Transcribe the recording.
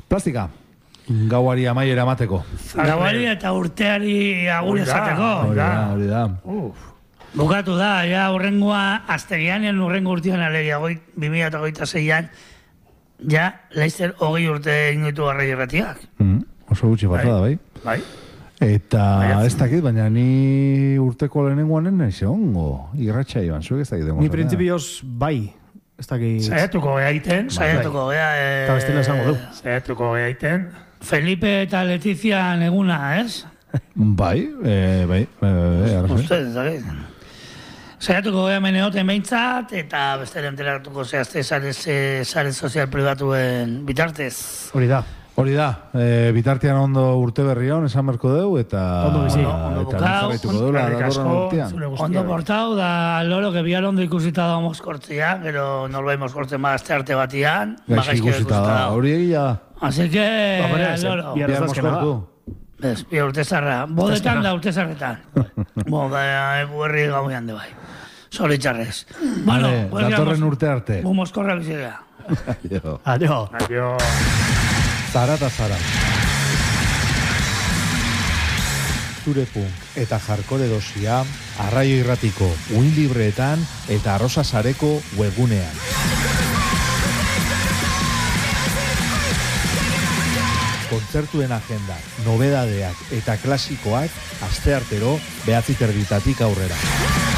Plastika. Gauari amaiera emateko. Gauari eta urteari agur esateko. Hori da. Bukatu da, ja, urrengoa, azterianen urrengo urtean alegia, 2026an, ja, laizzer 20 urte ingoitu Arrai Irratiak. Oso gutxi bat da, bai? Bai. Eta ez dakit, baina ni urteko lehenengoanen naiz ongo. Irratxa joan, zuek ez dakit. Ni printzipioz bai. Ez dakit... Saiatuko gea iten, saiatuko gea... Eta bestela esango du. Saiatuko gea iten. Felipe eta Letizia eguna, ez? Bai. Uste, ez dakit. Saiatuko gea meneoten behintzat, eta bestela enteratuko zehazte sare sozial pribatuen bitartez. Hori da, bitartean ondo urte berria hon esan berko dugu, eta... Ondo bizi. Ondo portau, da loro que biar ondo ikusita da moskortzia, gero norbait moskortzen mazte arte batian, gaizki ikusita da, hori egia da. Así que, loro... Biar moskortu. Ez, biar urte zarra. Bodetan da urte zarretan. Da, herri gauean de bai. Zoritxarrez. Vale, datorren urte arte. Bu moskorra bizidea. Adio. Zara eta zara. Zure punk eta jarkore dosia Arraio Irratiko uin libreetan eta Arrosa Sareko webgunean. Kontzertuen agenda, nobedadeak eta klasikoak asteartero 9:30 aurrera.